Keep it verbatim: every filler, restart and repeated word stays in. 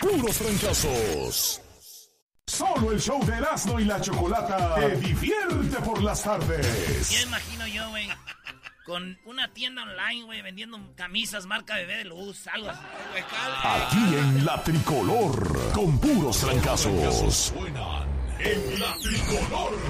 puros trancazos. Solo el show de Erasmo y la Chocolata te divierte por las tardes. Ya imagino yo, güey, con una tienda online, güey, vendiendo camisas marca Bebé de Luz, algo así. Aquí en La Tricolor, con puros trancazos. Suenan en La Tricolor.